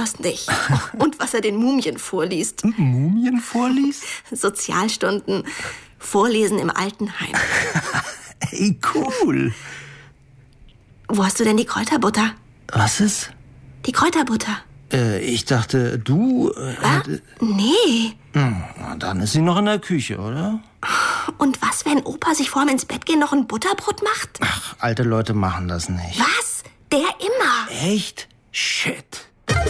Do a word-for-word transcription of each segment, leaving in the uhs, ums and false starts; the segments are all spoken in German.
was nicht. Und was er den Mumien vorliest. Mumien vorliest? Sozialstunden, Vorlesen im Altenheim. Ey, cool. Wo hast du denn die Kräuterbutter? Was ist? Die Kräuterbutter. Äh, ich dachte, du... Äh, ah, nee. Hm, dann ist sie noch in der Küche, oder? Und was, wenn Opa sich vorm ins Bett gehen noch ein Butterbrot macht? Ach, alte Leute machen das nicht. Was? Der immer. Echt? Shit.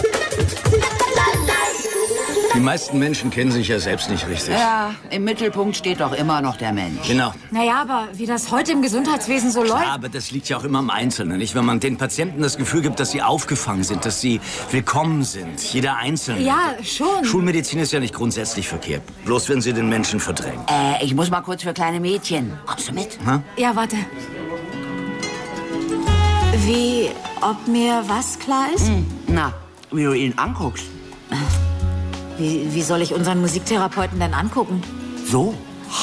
Die meisten Menschen kennen sich ja selbst nicht richtig. Ja, im Mittelpunkt steht doch immer noch der Mensch. Genau. Naja, aber wie das heute im Gesundheitswesen so läuft... Ja, aber das liegt ja auch immer am Einzelnen, nicht? Wenn man den Patienten das Gefühl gibt, dass sie aufgefangen sind, dass sie willkommen sind. Jeder Einzelne. Ja, schon. Schulmedizin ist ja nicht grundsätzlich verkehrt. Bloß wenn sie den Menschen verdrängt. Äh, ich muss mal kurz für kleine Mädchen. Kommst du mit? Ha? Ja, warte. Wie, ob mir was klar ist? Hm, na, wie du ihn anguckst. Wie, wie soll ich unseren Musiktherapeuten denn angucken? So?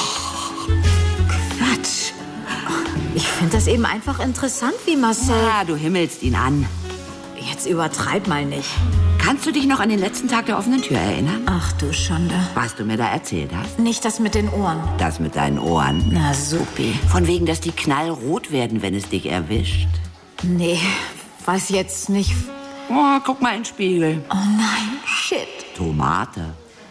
Quatsch. Ich finde das eben einfach interessant, wie Marcel... Ja, du himmelst ihn an. Jetzt übertreib mal nicht. Kannst du dich noch an den letzten Tag der offenen Tür erinnern? Ach du Schande. Was du mir da erzählt hast? Nicht das mit den Ohren. Das mit deinen Ohren? Na, supi. Von wegen, dass die knallrot werden, wenn es dich erwischt? Nee, weiß jetzt nicht. Oh, guck mal in den Spiegel. Oh nein, shit. Tomate.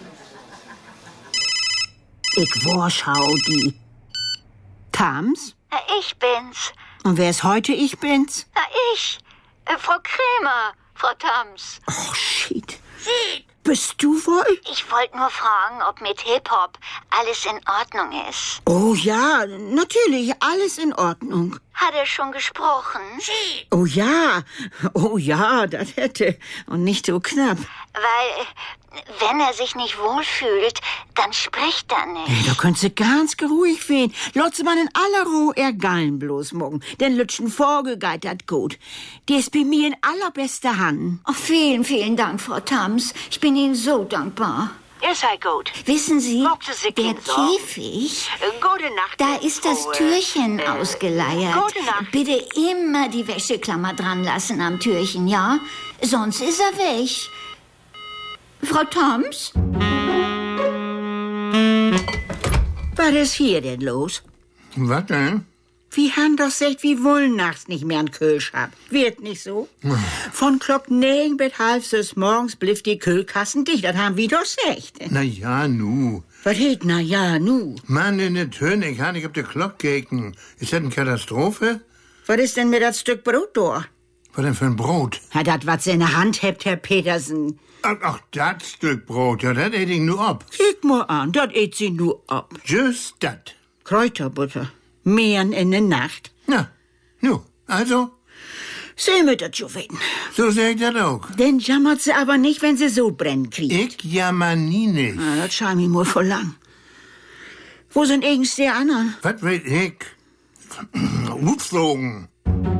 Ich warschau die. Tams? Ich bin's. Und wer ist heute ich bin's? Na, ich. Äh, Frau Krämer, Frau Tams. Oh, shit. Bist du wohl? Ich wollte nur fragen, ob mit Hip-Hop alles in Ordnung ist. Oh ja, natürlich, alles in Ordnung. Hat er schon gesprochen? Oh ja, oh ja, das hätte. Und nicht so knapp. Weil, wenn er sich nicht wohlfühlt, dann spricht er nicht. Hey, da könntest du ganz geruhig werden. Lotze man in aller Ruhe er gallen bloß morgen. Denn Lütschen vorgegeitert gut. Die ist bei mir in allerbester Hand. Oh, vielen, vielen Dank, Frau Tams. Ich bin Ihnen so dankbar. Ihr seid gut. Wissen Sie, der Käfig, Gute Nacht. da ist das Türchen ausgeleiert. Gute Nacht. Bitte immer die Wäscheklammer dran lassen am Türchen, ja? Sonst ist er weg. Frau Tams? Was ist hier denn los? Was denn? Wie han doch sagt, wie wollen nachts nicht mehr an Kölsch hab. Wird nicht so? Von Klock negen bis halb sechs morgens bliff die Kühlkassen dicht. Das haben wir doch gesagt. Na ja, nu. Was heet na ja, nu? Mann, in der Töne, ich habe nicht auf der Glock gekeken. Ist das eine Katastrophe? Was ist denn mit das Stück Brot da? Was denn für ein Brot? Ja, dat was in der Hand hebt, Herr Petersen. Ach, ach das Stück Brot, ja, das ät ich nur ab. Kick mal an, dat ät sie nur ab. Just dat. Kräuterbutter. Mehren in der Nacht. Na, nu, also? Sie mit das schon weten. So sag ich das auch. Denn jammert sie aber nicht, wenn sie so brennen kriegt. Ich jammer nie nicht. Na, das schau mir mal voll lang. Wo sind eigens die anderen? Was weiß ich? Umflogen.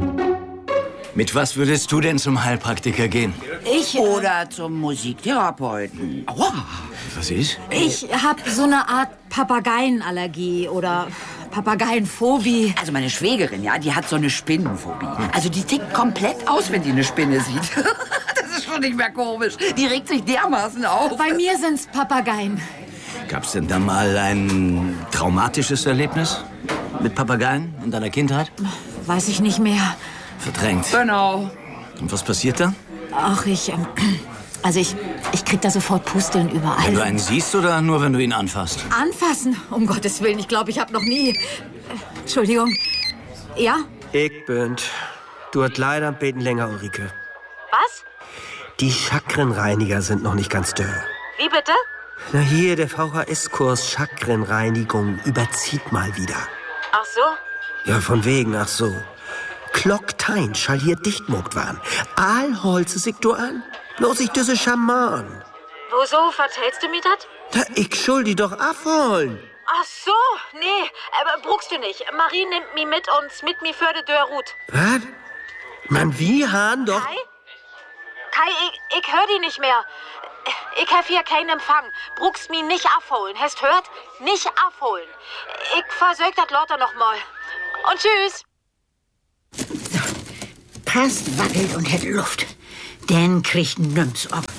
Mit was würdest du denn zum Heilpraktiker gehen? Ich... Äh, Oder zum Musiktherapeuten. Aua. Was ist? Ich hab so eine Art Papageienallergie oder Papageienphobie. Also meine Schwägerin, ja, die hat so eine Spinnenphobie. Also die tickt komplett aus, wenn die eine Spinne sieht. Das ist schon nicht mehr komisch. Die regt sich dermaßen auf. Bei mir sind's Papageien. Gab's denn da mal ein traumatisches Erlebnis mit Papageien in deiner Kindheit? Weiß ich nicht mehr. Verdrängt. Genau. Und was passiert da? Ach, ich... Ähm, also ich, ich krieg da sofort Pusteln überall. Wenn du einen siehst oder nur, wenn du ihn anfasst? Anfassen? Um Gottes Willen, ich glaube, ich habe noch nie... Äh, Entschuldigung. Ja? Ich bin's. Du hast leider ein Beten länger, Ulrike. Was? Die Chakrenreiniger sind noch nicht ganz dörr. Wie bitte? Na hier, der V H S-Kurs Chakrenreinigung überzieht mal wieder. Ach so? Ja, von wegen, ach so. Klocktein schall hier dichtmuckt waren. All holze sich du an. Los ich düsse Schaman. Wieso vertellst du mir das? Da, ich schuld die doch abholen. Ach so, nee, aber bruchst du nicht. Marie nimmt mich mit und mit mir für die Dörr Ruth. Was? Man, wie han doch... Kai? Kai, ich, ich hör die nicht mehr. Ich hab hier keinen Empfang. Bruchst mich nicht abholen. Hast hört? Nicht abholen. Ich versög das Lotter noch mal. Und tschüss. Passt, wackelt und hätt Luft. Den kriegt nüms ab.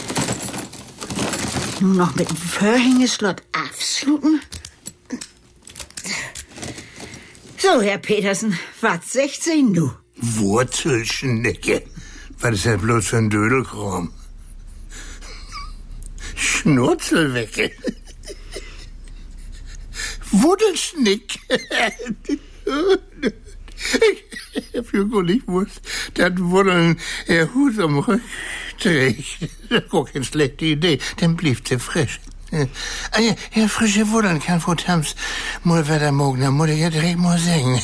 Nur noch mit dem Verhängeslot abschluten. So, Herr Petersen, was sechzehn nu? Wurzelschnecke. Was ist das bloß für ein Dödelkram? Schnurzelwecke. Wuddelschnick. Ich hab ja gar nicht gewusst, dass Wuddeln ihr Hut am Rücken trägt. Das ist gar keine schlechte Idee, dann blieb sie frisch. Ah ja, ja, frische Wuddeln kann Frau Tams mal wieder morgen, dann muss ich ja direkt mal sagen.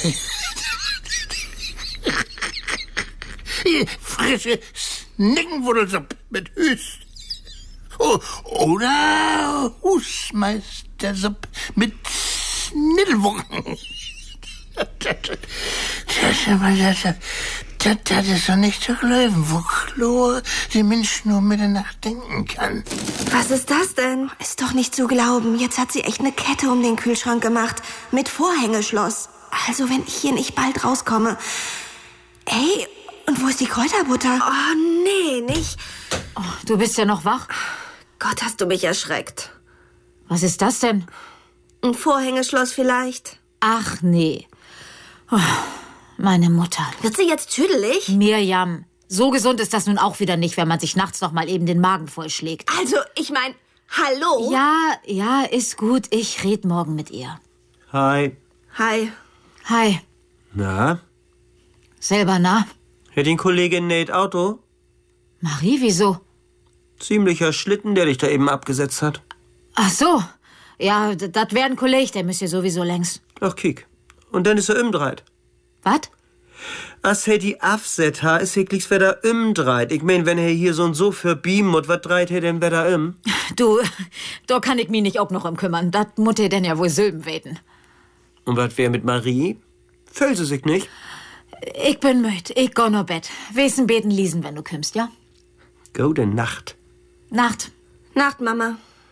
Frische Schneckenwurdelsuppe mit Hüst. Oh, oder Husmeistersuppe mit Schnittelwurken. Das, das, das, das, das ist doch nicht zu glauben, wo Chlor die Menschen nur Mitternacht denken kann. Was ist das denn? Ist doch nicht zu glauben. Jetzt hat sie echt eine Kette um den Kühlschrank gemacht. Mit Vorhängeschloss. Also, wenn ich hier nicht bald rauskomme. Ey, und wo ist die Kräuterbutter? Oh, nee, nicht. Oh, du bist ja noch wach. Gott, hast du mich erschreckt. Was ist das denn? Ein Vorhängeschloss vielleicht. Ach, nee. Oh, meine Mutter. Wird sie jetzt tüdelig? Mirjam, so gesund ist das nun auch wieder nicht, wenn man sich nachts noch mal eben den Magen vollschlägt. Also, ich mein, hallo? Ja, ja, ist gut. Ich red morgen mit ihr. Hi. Hi. Hi. Na? Selber na? Hätt den Kollegin Nate Auto? Marie, wieso? Ziemlicher Schlitten, der dich da eben abgesetzt hat. Ach so. Ja, das wär ein Kollege, der müsste sowieso längst. Ach, kiek. Und dann ist er umdreht. Was? As he die Afset ha, is heklichs wieder umdreht. Ich mein, wenn er hier so und so verbieben und was dreht er denn wieder um? Du, da kann ich mich nicht auch noch um kümmern. Das muss er denn ja wohl Sülben weten. Und was wär mit Marie? Fällt sie sich nicht? Ich bin müd. Ich geh nur Bett. Wesen beten lesen, wenn du kümmst, ja? Gute Nacht. Nacht. Nacht, Mama.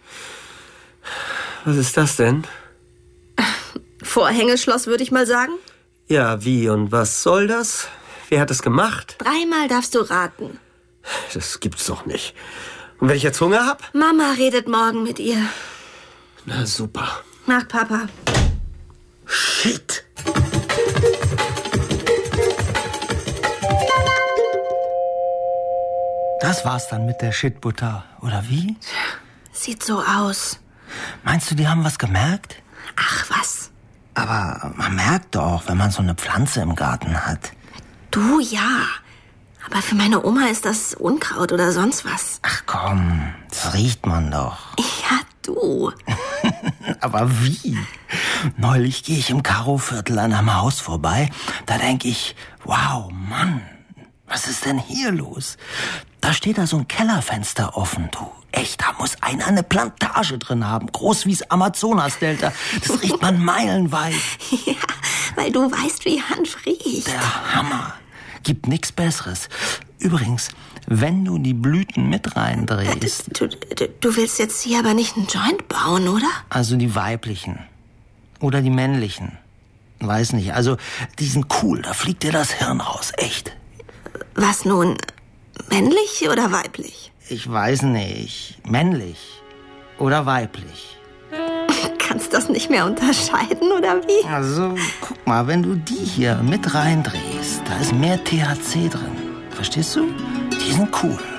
Was ist das denn? Vorhängeschloss, würde ich mal sagen. Ja, wie und was soll das? Wer hat das gemacht? Dreimal darfst du raten. Das gibt's doch nicht. Und wenn ich jetzt Hunger hab? Mama redet morgen mit ihr. Na super. Nacht, Papa. Shit. Das war's dann mit der Shitbutter, oder wie? Sieht so aus. Meinst du, die haben was gemerkt? Ach, was? Aber man merkt doch, wenn man so eine Pflanze im Garten hat. Du, ja. Aber für meine Oma ist das Unkraut oder sonst was. Ach komm, das riecht man doch. Ja, du. Aber wie? Neulich gehe ich im Karo-Viertel an einem Haus vorbei. Da denke ich, wow, Mann, was ist denn hier los? Da steht da so ein Kellerfenster offen, du. Echt, da muss einer eine Plantage drin haben. Groß wie's Amazonas-Delta. Das riecht man meilenweit. Ja, weil du weißt, wie Hanf riecht. Der Hammer. Gibt nix Besseres. Übrigens, wenn du die Blüten mit reindrehst... Du, du, du willst jetzt hier aber nicht einen Joint bauen, oder? Also die weiblichen. Oder die männlichen. Weiß nicht. Also, die sind cool. Da fliegt dir das Hirn raus. Echt. Was nun? Männlich oder weiblich? Ich weiß nicht. Männlich oder weiblich. Kannst das nicht mehr unterscheiden, oder wie? Also, guck mal, wenn du die hier mit reindrehst, da ist mehr T H C drin. Verstehst du? Die sind cool.